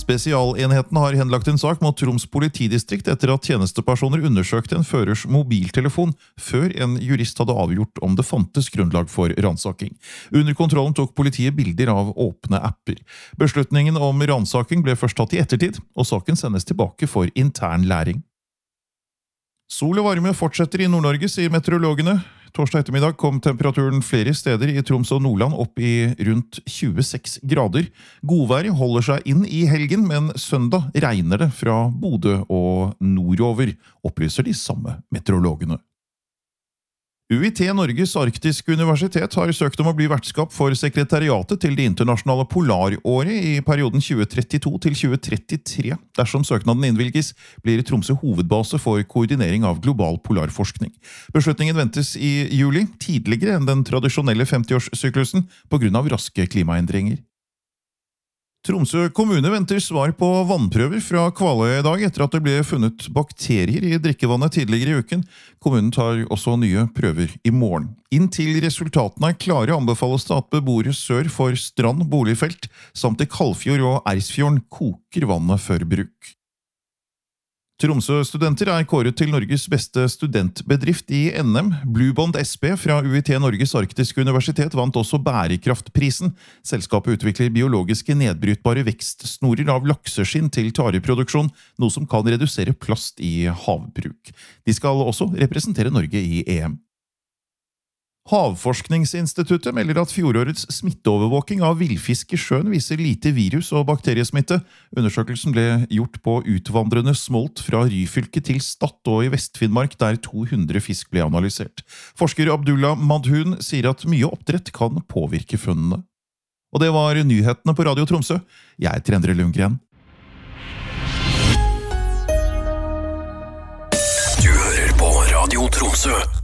Spesialenheten har henlagt en sak mot Troms politidistrikt etter at tjenestepersoner undersøkte en førers mobiltelefon før en jurist hadde avgjort om det fantes grunnlag for ransaking. Under kontrollen tok politiet bilder av åpne apper. Beslutningen om ransaking ble først tatt i ettertid, og saken sendes tilbake for intern læring. Sol og varme fortsetter i Nord-Norge, sier meteorologene. Torsdag ettermiddag kom temperaturen flere steder i Troms og Nordland opp i rundt 26 grader. Godværet holder seg inn i helgen, men søndag regner det fra Bodø og nordover, opplyser de samme meteorologene. UiT Norges Arktiske Universitet har søkt om å bli vertskap for sekretariatet til det internasjonale polaråret i perioden 2032 til 2033. Dersom søknaden innvilges, blir Tromsø hovedbase for koordinering av global polarforskning. Beslutningen ventes i juli, tidligere enn den tradisjonelle 50-årssyklusen på grunn av raske klimaendringer. Tromsø kommune venter svar på vannprøver fra Kvaløya i dag etter at det ble funnet bakterier i drikkevannet tidligere i uken. Kommunen tar også nye prøver i morgen. Inntil resultatene er klare anbefales det at beboere sør for Strand boligfelt samt i Kalfjord og Ersfjorden koker vannet før bruk. Tromsø-studenter er kåret til Norges beste studentbedrift i NM. Bluebond SB fra UiT Norges Arktiske Universitet vant også bærekraftprisen. Selskapet utvikler biologiske nedbrytbare vekstsnorer av lakseskinn til tareproduksjon, noe som kan redusere plast i havbruk. De skal også representere Norge i EM. Havforskningsinstituttet melder at fjorårets smitteovervåking av villfisk i sjøen viser lite virus- og bakteriesmitte. Undersøkelsen ble gjort på utvandrende smolt fra Ryfylke til Stad og i Vest-Finnmark, der 200 fisk ble analysert. Forsker Abdullah Madhun sier at mye oppdrett kan påvirke funnene. Og det var nyhetene på Radio Tromsø. Jeg heter Endre Lundgren. Du hører på Radio Tromsø.